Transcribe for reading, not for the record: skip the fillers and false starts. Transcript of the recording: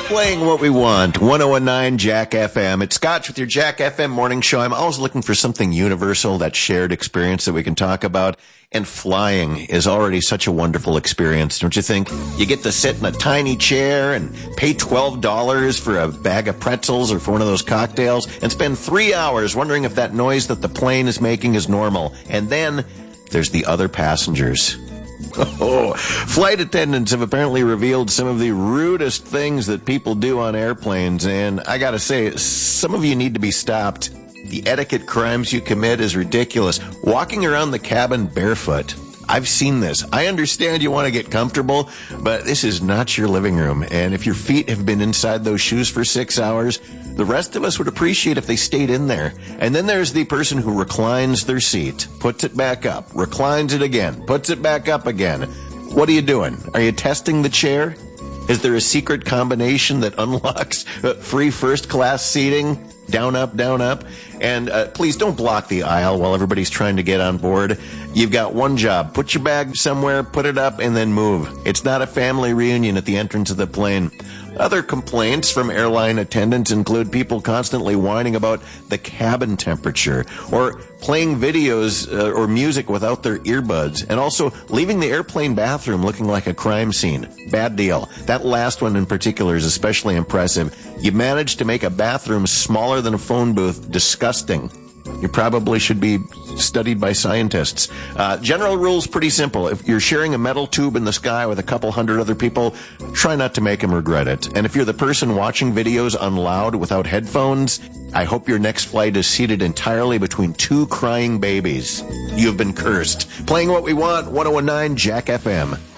Playing what we want, 1019 Jack FM. It's Scotch with your Jack FM morning show. I'm always looking for something universal, that shared experience that we can talk about. And flying is already such a wonderful experience, don't you think? You get to sit in a tiny chair and pay $12 for a bag of pretzels or for one of those cocktails and spend 3 hours wondering if that noise that the plane is making is normal. And then there's the other passengers. Oh, flight attendants have apparently revealed some of the rudest things that people do on airplanes, and I gotta say, some of you need to be stopped. The etiquette crimes you commit is ridiculous. Walking around the cabin barefoot. I've seen this. I understand you want to get comfortable, but this is not your living room, and if your feet have been inside those shoes for 6 hours, the rest of us would appreciate if they stayed in there. And then there's the person who reclines their seat, puts it back up, reclines it again, puts it back up again. What are you doing? Are you testing the chair? Is there a secret combination that unlocks free first class seating? Down, up, down, up. And please don't block the aisle while everybody's trying to get on board. You've got one job. Put your bag somewhere, put it up, and then move. It's not a family reunion at the entrance of the plane. Other complaints from airline attendants include people constantly whining about the cabin temperature or playing videos or music without their earbuds, and also leaving the airplane bathroom looking like a crime scene. Bad deal. That last one in particular is especially impressive. You managed to make a bathroom smaller than a phone booth disgusting. You probably should be studied by scientists. General rule's pretty simple. If you're sharing a metal tube in the sky with a couple hundred other people, try not to make them regret it. And if you're the person watching videos on loud without headphones, I hope your next flight is seated entirely between two crying babies. You've been cursed. Playing what we want, 1019 Jack FM.